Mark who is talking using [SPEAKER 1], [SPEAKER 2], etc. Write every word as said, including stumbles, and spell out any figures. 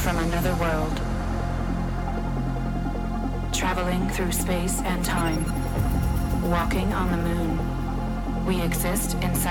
[SPEAKER 1] from another world, traveling through space and time, walking on the moon. We exist inside